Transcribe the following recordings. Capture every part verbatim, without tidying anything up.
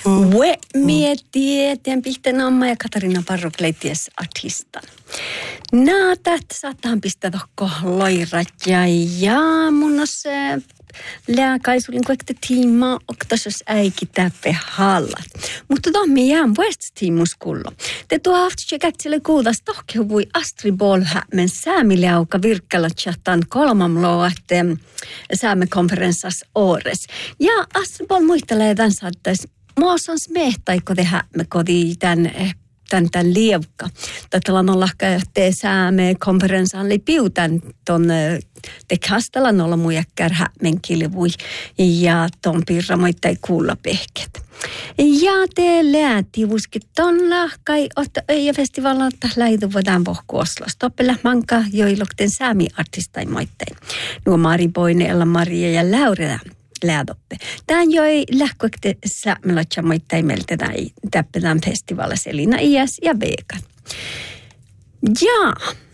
We miettieten pihten Amma ja Katarina Parrokleities artistan. Naatat saattaan pistää tokko loirat ja ja mun on se lääkaisulin kuekte tiimaa oktasos äiki täppe halla. Mutta tohmi jään vuosta tiimuskullo. Te tuo haftsche käksille kuudas tohke voi Astri Bolhämen säämiläuka virkkalla chattan kolmamloa, että säämekonferenssas ores. Ja Astri Bol muistelee tämän saattais. Muossa on smehtaikko tehdä me kodi tämän Tän, tän lievka. Tätä on lahka tee sääme konferenssaan li piutän ton te kastalan olla mujakkär hämen kilvui ja ton pirra moittai kuulla pehket. Ja te lääti vuskit ton lahkai otta öijä festivalalta lähitu voidaan pohku Oslos. Toppela manka joilokten säämi artistai moittain. Nuo Mari Boine, Maria ja Laurela. Läädoppe. Tämän joi lähkökte säämelatja moittain meiltä täppetään festivaalissa Elina Iäs ja Veekan. Jaa.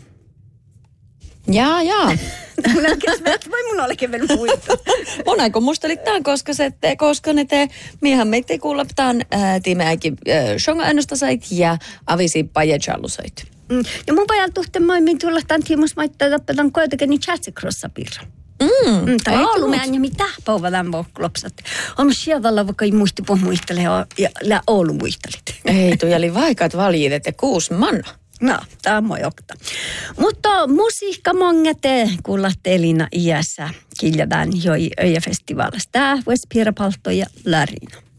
Jaa, jaa. Voi mun olekin vielä muita. Mun aiko muistelit tämän, koska se te, koska ne te, miehän meitä kuuletaan timeäkin shonga äänestä sait ja avisi pajejallu sait. Mm. Ja mun pajal tuhten moimin tulla tämän tiimus maittaa tappetan koetakin niin chatsikrossa pirra. Mm, mm, tai Oulumään ja mitä pauvataan vohklopsat. On sieltä vaikka ei muisti muistele ja, ja Oulu muistelit. Ei, tuo oli vaikat valjidet ja kuusi manna. No, tämä on mojokta. Mutta musiikka mongete kuullatte Elina Iässä kiljadaan joi öijäfestivaalista. Tämä voisi Piera Paltto ja Larina.